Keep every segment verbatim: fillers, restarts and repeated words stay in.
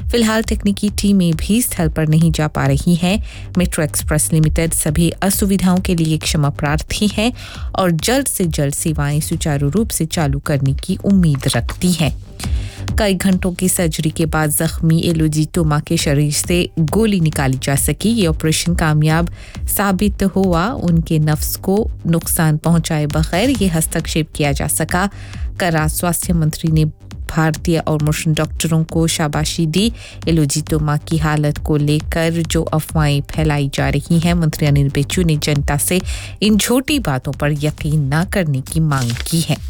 फिलहाल तकनीकी टीमें भी स्थल पर नहीं जा पा रही हैं। मेट्रो एक्सप्रेस लिमिटेड सभी असुविधाओं के लिए क्षमा प्रार्थी है और जल्द से जल्द सेवाएं सुचारू रूप से चालू करने की उम्मीद रखती है। कई घंटों की सर्जरी के बाद जख्मी एलोजी तोमा के शरीर से गोली निकाली जा सकी। ये ऑपरेशन कामयाब साबित हुआ। उनके नफ्स को नुकसान पहुंचाए बगैर ये हस्तक्षेप किया जा सका। कल स्वास्थ्य मंत्री ने भारतीय और मुस्लिम डॉक्टरों को शाबाशी दी। एलोजी तोमा की हालत को लेकर जो अफवाहें फैलाई जा रही हैं, मंत्री अनिल बेचू ने जनता से इन झूठी बातों पर यकीन न करने की मांग की है।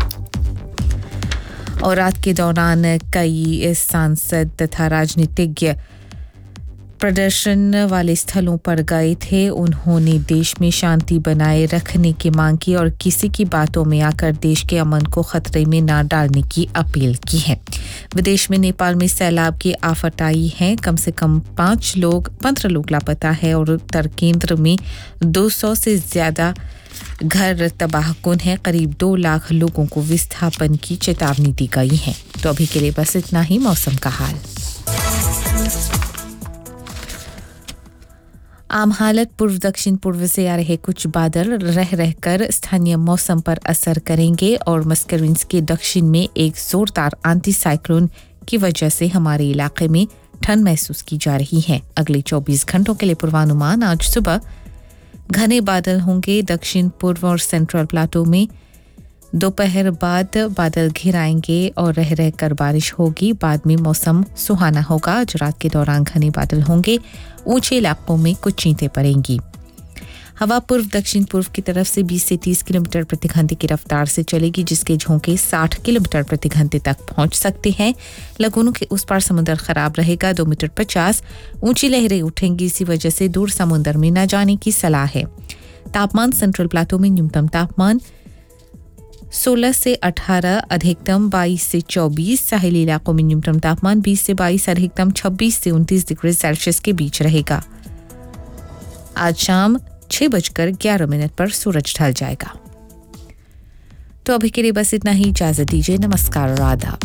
और रात के दौरान कई सांसद तथा राजनीतिज्ञ प्रदर्शन वाले स्थलों पर गए थे। उन्होंने देश में शांति बनाए रखने की मांग की और किसी की बातों में आकर देश के अमन को खतरे में ना डालने की अपील की है। विदेश में नेपाल में सैलाब की आफत आई है। कम से कम पाँच लोग पंद्रह लोग लापता है और उत्तर केंद्र में दो सौ से ज्यादा घर तबाहकुन है। करीब दो लाख लोगों को विस्थापन की चेतावनी दी गई है। तो अभी के लिए बस इतना ही। मौसम का हाल। आम हालत पूर्व दक्षिण पूर्व से आ रहे कुछ बादल रह रहकर स्थानीय मौसम पर असर करेंगे और मस्करिन्स के दक्षिण में एक जोरदार एंटी साइक्लोन की वजह से हमारे इलाके में ठंड महसूस की जा रही है। अगले चौबीस घंटों के लिए पूर्वानुमान। आज सुबह घने बादल होंगे दक्षिण पूर्व और सेंट्रल प्लाटो में। दोपहर बाद बादल घिर आएंगे और रह रहकर बारिश होगी। बाद में मौसम सुहाना होगा। आज रात के दौरान घने बादल होंगे। ऊंचे इलाकों में कुछ चींटे पड़ेंगी। हवा पूर्व दक्षिण पूर्व की तरफ से बीस से तीस किलोमीटर प्रति घंटे की रफ्तार से चलेगी, जिसके झोंके साठ किलोमीटर प्रति घंटे तक पहुंच सकते हैं। लगोनों के उस पार समुद्र खराब रहेगा। दो मीटर पचास ऊंची लहरें उठेंगी। इसी वजह से दूर समुद्र में न जाने की सलाह है। तापमान सेंट्रल प्लाटो में न्यूनतम तापमान सोलह से अठारह, अधिकतम बाईस से चौबीस। साहिली इलाकों में न्यूनतम तापमान बीस से बाईस, अधिकतम छब्बीस से उनतीस डिग्री सेल्सियस के बीच रहेगा। आज शाम छह बजकर ग्यारह मिनट पर सूरज ढल जाएगा। तो अभी के लिए बस इतना ही। इजाजत दीजिए। नमस्कार और आदाब।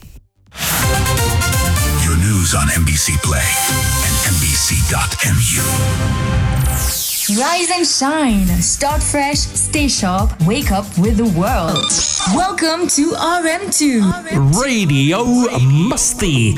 Your news on M B C Play and M B C dot M U. Rise and shine. Start fresh. Stay sharp. Wake up with the world. Welcome to R M two. Radio Musti.